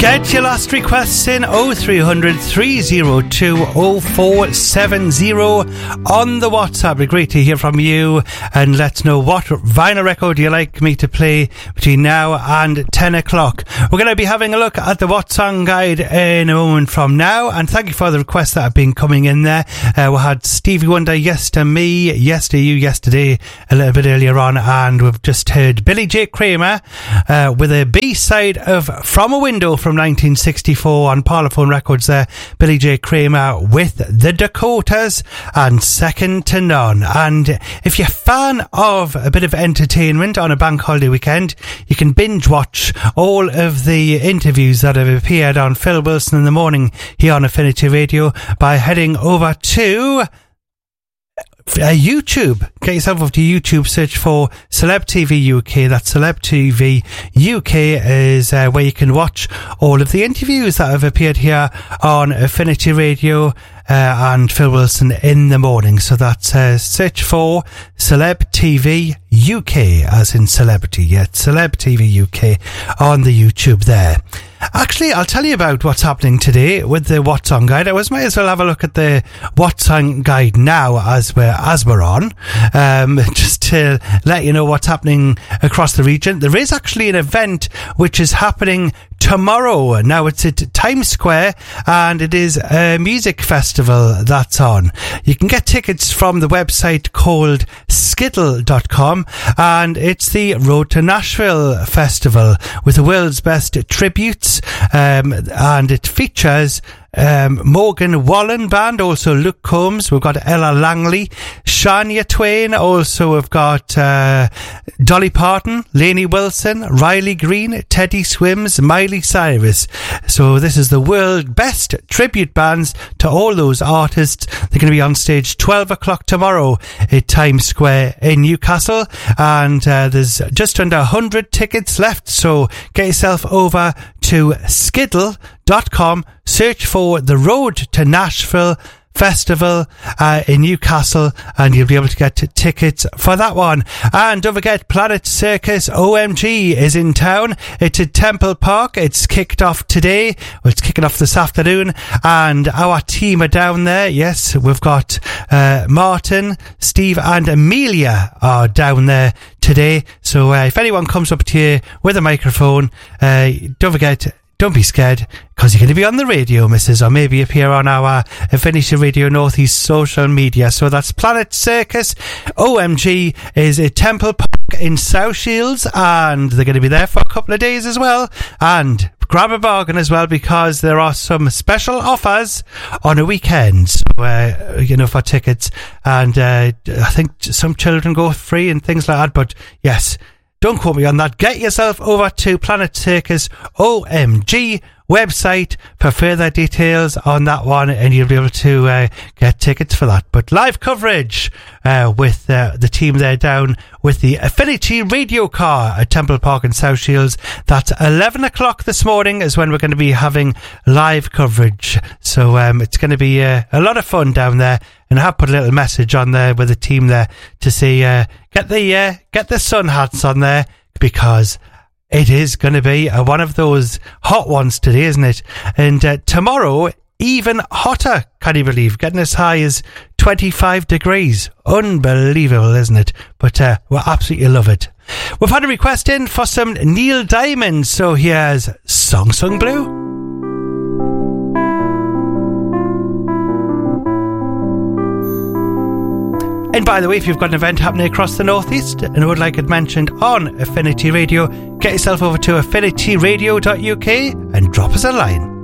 Get your last requests in 0300 302 0470 on the WhatsApp. It'd be great to hear from you, and let's know what vinyl record you like me to play between now and 10 o'clock. We're going to be having a look at the What Song Guide in a moment from now, and thank you for the requests that have been coming in there. We had Stevie Wonder, Yes to Me, Yes to You yesterday a little bit earlier on, and we've just heard Billy J. Kramer with a B-side of From a Window from 1964 on Parlophone Records there. Billy J. Kramer with the Dakotas and Second to None. And if you're a fan of a bit of entertainment on a bank holiday weekend, you can binge watch all of the interviews that have appeared on Phil Wilson in the Morning here on Affinity Radio by heading over to YouTube. Get yourself over to YouTube, search for Celeb TV UK. That's Celeb TV UK is where you can watch all of the interviews that have appeared here on Affinity Radio and Phil Wilson in the Morning. So that's search for Celeb TV UK, as in celebrity, yet Celeb TV UK on the YouTube there. Actually, I'll tell you about what's happening today with the What Song Guide. I might as well have a look at the What Song Guide now as we're on, just to let you know what's happening across the region. There is actually an event which is happening tomorrow. Now it's at Times Square, and it is a music festival that's on. You can get tickets from the website called skiddle.com, and it's the Road to Nashville Festival with the world's best tributes, and it features Morgan Wallen Band, also Luke Combs, we've got Ella Langley, Shania Twain, also we've got Dolly Parton, Lainey Wilson, Riley Green, Teddy Swims, Miley Cyrus. So this is the world's best tribute bands to all those artists. They're going to be on stage 12 o'clock tomorrow at Times Square in Newcastle, and there's just under 100 tickets left, so get yourself over to skiddle.com, search for the Road to Nashville Festival in Newcastle, and you'll be able to get tickets for that one. And don't forget, Planet Circus OMG is in town. It's at Temple Park. It's kicked off today. Well, it's kicking off this afternoon, and our team are down there. Yes, we've got Martin, Steve and Amelia are down there today. So if anyone comes up to you with a microphone, don't forget, don't be scared, because you're going to be on the radio, missus, or maybe appear on our Affinity Radio Northeast social media. So that's Planet Circus OMG is at Temple Park in South Shields, and they're going to be there for a couple of days as well. And grab a bargain as well, because there are some special offers on a weekend, so, for tickets, and I think some children go free and things like that. But yes, don't quote me on that. Get yourself over to Planet Circus OMG website for further details on that one, and you'll be able to get tickets for that. But live coverage with the team there down with the Affinity Radio car at Temple Park in South Shields. That's 11 o'clock this morning is when we're going to be having live coverage. So it's going to be a lot of fun down there, and I have put a little message on there with the team there to say get the sun hats on there, because it is going to be one of those hot ones today, isn't it? And tomorrow, even hotter, can you believe? Getting as high as 25 degrees. Unbelievable, isn't it? But we absolutely love it. We've had a request in for some Neil Diamond, so here's Song Sung Blue. And by the way, if you've got an event happening across the Northeast and would like it mentioned on Affinity Radio, get yourself over to affinityradio.uk and drop us a line.